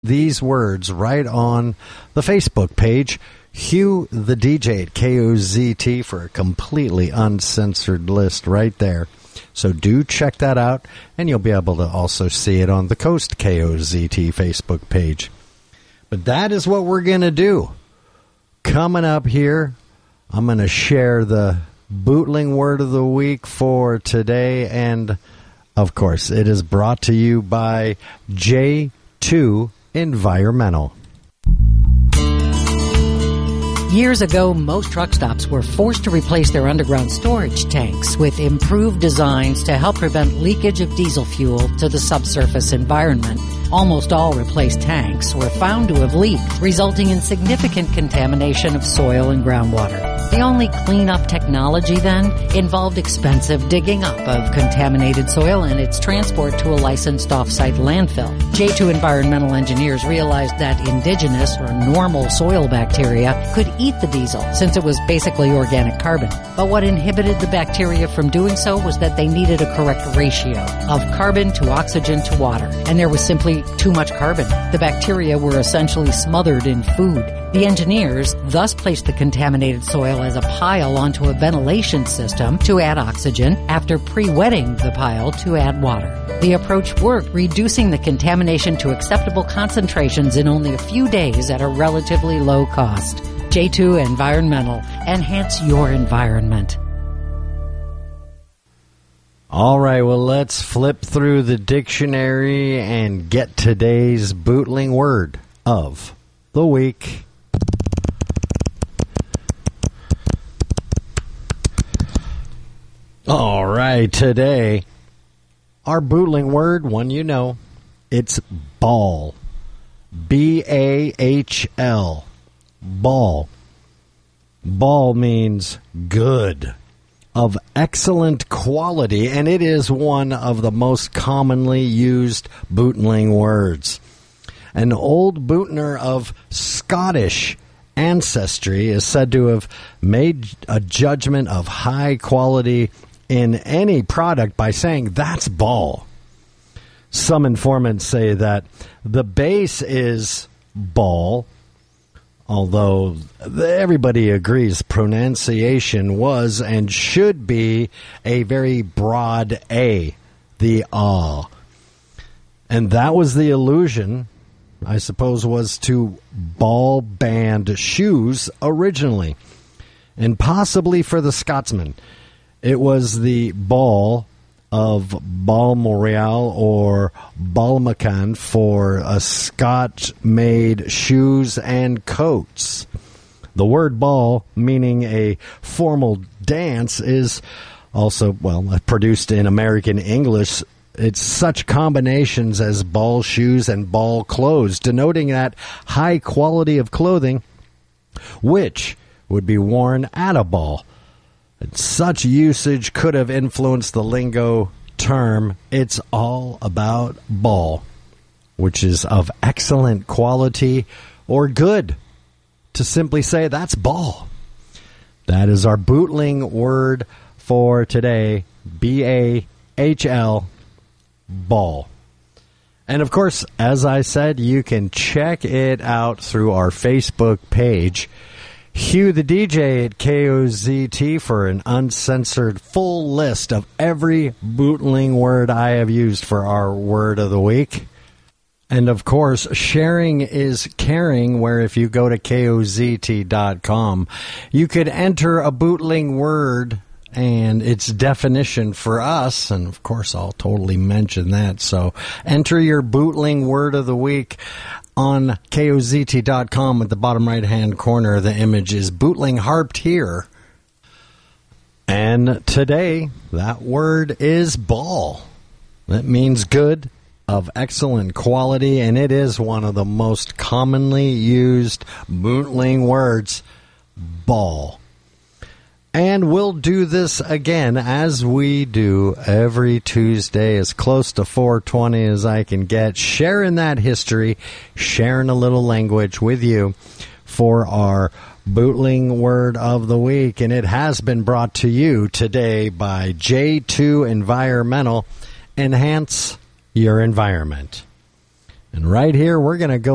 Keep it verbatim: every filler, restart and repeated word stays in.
these words right on the Facebook page, Hugh the D J at K O Z T, for a completely uncensored list right there. So do check that out, and you'll be able to also see it on the Coast K O Z T Facebook page. But that is what we're going to do. Coming up here, I'm going to share the Bootling Word of the Week for today, and of course, it is brought to you by J two Environmental. Years ago, most truck stops were forced to replace their underground storage tanks with improved designs to help prevent leakage of diesel fuel to the subsurface environment. Almost all replaced tanks were found to have leaked, resulting in significant contamination of soil and groundwater. The only cleanup technology then involved expensive digging up of contaminated soil and its transport to a licensed off-site landfill. J two Environmental engineers realized that indigenous or normal soil bacteria could eat the diesel since it was basically organic carbon. But what inhibited the bacteria from doing so was that they needed a correct ratio of carbon to oxygen to water, and there was simply too much carbon. The bacteria were essentially smothered in food. The engineers thus placed the contaminated soil as a pile onto a ventilation system to add oxygen after pre-wetting the pile to add water. The approach worked, reducing the contamination to acceptable concentrations in only a few days at a relatively low cost. J two Environmental. Enhance your environment. All right, well, let's flip through the dictionary and get today's Bootling Word of the Week. All right, today, our Bootling Word, one you know, it's bahl. B A H L. Bahl. Bahl means good, of excellent quality, and it is one of the most commonly used Bootling words. An old Bootner of Scottish ancestry is said to have made a judgment of high quality in any product by saying, "That's bahl." Some informants say that the base is bahl, although everybody agrees pronunciation was and should be a very broad A, the ah. And that was the allusion, I suppose, was to ball band shoes originally, and possibly for the Scotsman. It was the ball of Balmoral or Balmacan for a Scotch-made shoes and coats. The word ball, meaning a formal dance, is also, well, produced in American English. It's such combinations as ball shoes and ball clothes, denoting that high quality of clothing, which would be worn at a ball. And such usage could have influenced the lingo term, "It's all about bahl," which is of excellent quality or good, to simply say that's bahl. That is our Bootling Word for today, B A H L, bahl. And of course, as I said, you can check it out through our Facebook page, Hugh the D J at K O Z T, for an uncensored full list of every Bootling word I have used for our Word of the Week. And of course, sharing is caring, where if you go to K O Z T dot com, you could enter a Bootling word and its definition for us, and of course I'll totally mention that. So enter your Bootling Word of the Week on K O Z T dot com. At the bottom right-hand corner, the image is Bootling harped here. And today, that word is bahl. That means good, of excellent quality, and it is one of the most commonly used Bootling words, bahl. And we'll do this again, as we do every Tuesday, as close to four twenty as I can get, sharing that history, sharing a little language with you for our Bootling Word of the Week. And it has been brought to you today by J two Environmental. Enhance your environment. And right here, we're going to go